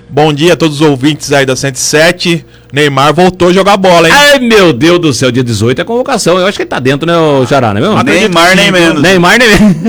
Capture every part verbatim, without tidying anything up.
Bom dia a todos os ouvintes aí da cento e sete. Neymar voltou a jogar bola, hein? Ai, meu Deus do céu, dia dezoito é convocação. Eu acho que ele tá dentro, né, o Xará, não é mesmo? Neymar nem menos. Neymar nem menos.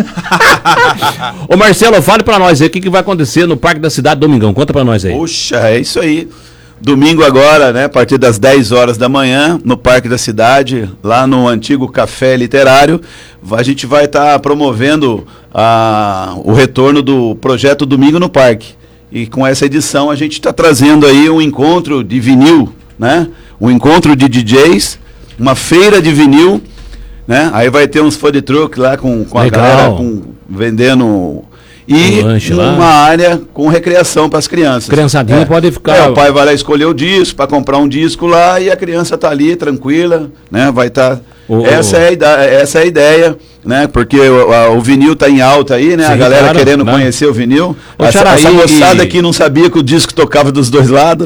Ô Marcelo, fale pra nós aí o que, que vai acontecer no Parque da Cidade Domingão. Conta pra nós aí. Puxa, é isso aí. Domingo agora, né, a partir das dez horas da manhã, no Parque da Cidade, lá no antigo Café Literário, a gente vai estar tá promovendo a, o retorno do projeto Domingo no Parque. E com essa edição a gente está trazendo aí um encontro de vinil, né? Um encontro de D Js, uma feira de vinil, né? Aí vai ter uns food truck lá com, com a galera com, vendendo e um uma lá. área com recreação para as crianças. Criançadinha é. pode ficar. É, o pai vai lá escolher o disco para comprar um disco lá e a criança tá ali tranquila, né? Vai estar. Tá... Oh, essa, é a ideia, essa é a ideia, né? Porque o, a, o vinil tá em alta aí, né? Sim, a galera claro, querendo né? conhecer o vinil. Ô, essa Xará, essa e... moçada que não sabia que o disco tocava dos dois lados.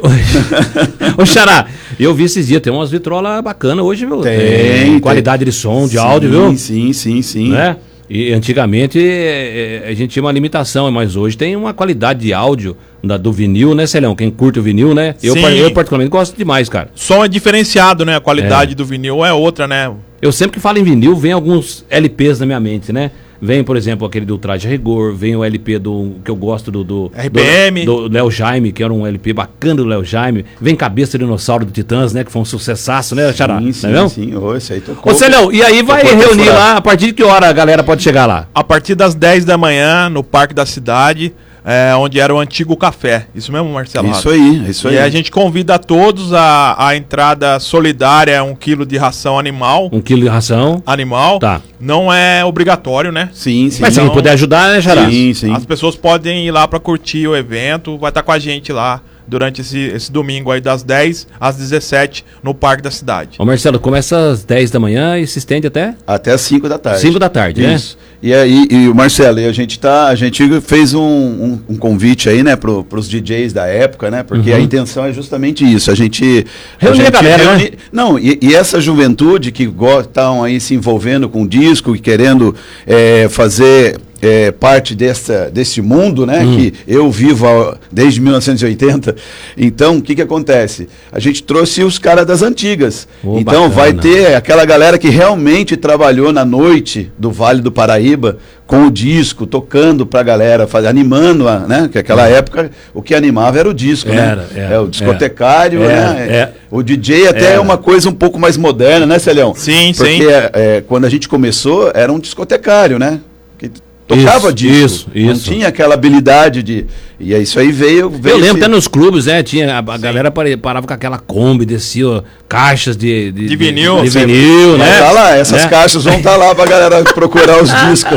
Ô, ô Xará, eu vi esses dias, tem umas vitrolas bacanas hoje, viu? Tem, tem, tem. Qualidade de som, de sim, áudio, viu? Sim, sim, sim. Né? E antigamente é, é, a gente tinha uma limitação, mas hoje tem uma qualidade de áudio da, do vinil, né, Celão? Quem curte o vinil, né? Eu, eu particularmente gosto demais, cara. Som é diferenciado, né? A qualidade é. do vinil é outra, né? Eu sempre que falo em vinil, vem alguns L Ps na minha mente, né? Vem, por exemplo, aquele do Traje a Rigor, vem o L P do que eu gosto do, do R P M, do Léo Jaime, que era um L P bacana do Léo Jaime. Vem Cabeça de Dinossauro do Titãs, né? Que foi um sucessaço, né, Xará? Sim, sim, não é sim. Oh, esse aí tocou. Ô, Celão, e aí vai reunir lá, a partir de que hora a galera pode chegar lá? A partir das dez da manhã, no Parque da Cidade, é, onde era o antigo café. Isso mesmo, Marcelo? Isso aí, isso aí. E a gente convida a todos a, a entrada solidária, um quilo de ração animal. Um quilo de ração. Animal. Tá. Não é obrigatório, né? Sim, sim. Mas se não, não puder ajudar, né, Xará? Sim, sim. As pessoas podem ir lá para curtir o evento, vai estar com a gente lá durante esse, esse domingo aí das dez às dezessete no Parque da Cidade. Ô Marcelo, começa às dez da manhã e se estende até? Até às cinco da tarde. cinco da tarde, Isso. né? E aí, e o Marcelo, e a gente tá, a gente fez um, um, um convite aí, né, pro, pros D Js da época, né? Porque uhum. a intenção é justamente isso, a gente reunir a, a galera, reuni... né? Não, e, e essa juventude que estão aí se envolvendo com o disco e querendo é, fazer É, parte dessa, desse mundo, né, hum. que eu vivo a, desde mil novecentos e oitenta. Então, o que que acontece? A gente trouxe os caras das antigas. Oh, então, bacana. Vai ter aquela galera que realmente trabalhou na noite do Vale do Paraíba com o disco, tocando pra galera, faz, animando, a, né, que aquela hum. época o que animava era o disco, era, né? Era, é o discotecário, era, né? era. O D J até era. É uma coisa um pouco mais moderna, né, Celhão? Sim, Porque, sim. É, é, quando a gente começou, era um discotecário, né? Que tocava isso, disco, isso, não isso. tinha aquela habilidade de... E aí isso aí veio... veio eu lembro esse... até nos clubes, né, tinha, a, a galera parava com aquela Kombi, descia ó, caixas de... De, de vinil. De, de vinil, né? Tá lá, essas né? caixas vão estar tá lá pra galera procurar os discos.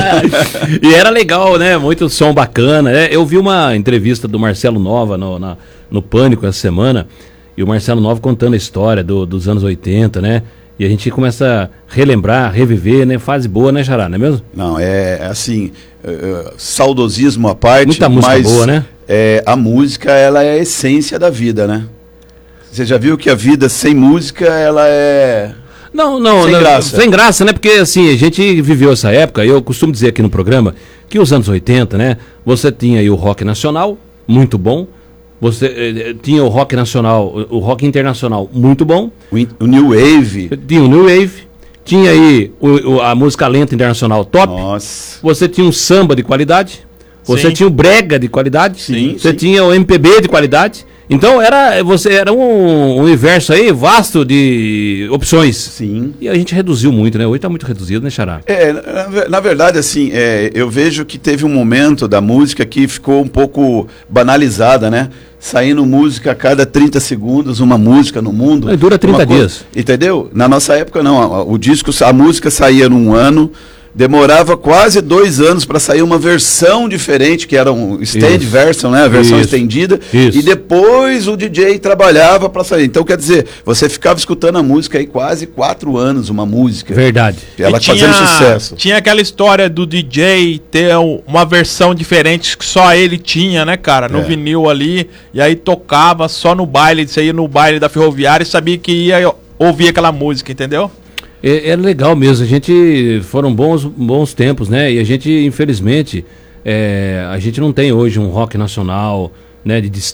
E era legal, né, muito som bacana. Né? Eu vi uma entrevista do Marcelo Nova no, na, no Pânico essa semana, e o Marcelo Nova contando a história do, dos anos oitenta, né? E a gente começa a relembrar, reviver, né? Fase boa, né, Xará, não é mesmo? Não, é assim, é, saudosismo à parte. Muita música mas, boa, né? É, a música, ela é a essência da vida, né? Você já viu que a vida sem música, ela é... Não, não, sem não, graça. Sem graça, né? Porque assim, a gente viveu essa época, eu costumo dizer aqui no programa, que os anos oitenta, né? Você tinha aí o rock nacional, muito bom. Você eh, tinha o rock nacional, o, o rock internacional, muito bom. O, o New Wave. Tinha o New Wave. Tinha aí o, o, a música lenta internacional top. Nossa. Você tinha um samba de qualidade. Você sim. tinha o brega de qualidade. Sim, você sim. tinha o M P B de qualidade. Então era, você, era um universo aí vasto de opções. Sim. E a gente reduziu muito, né? Hoje está muito reduzido, né, Xará? É, na, na verdade, assim, é, eu vejo que teve um momento da música que ficou um pouco banalizada, né? Saindo música a cada trinta segundos, uma música no mundo. Mas dura trinta dias. Entendeu? Na nossa época, não. O disco, a música saía num ano. Demorava quase dois anos para sair uma versão diferente, que era um stand Isso. version, né? A versão Isso. estendida. Isso. E depois o D J trabalhava para sair. Então, quer dizer, você ficava escutando a música aí quase quatro anos, uma música. Verdade. Ela tinha, fazendo sucesso. Tinha aquela história do D J ter uma versão diferente que só ele tinha, né, cara? No é. vinil ali. E aí tocava só no baile, você ia no baile da Ferroviária e sabia que ia ouvir aquela música, entendeu? É, é legal mesmo, a gente, foram bons, bons tempos, né, e a gente, infelizmente, é, a gente não tem hoje um rock nacional, né, de,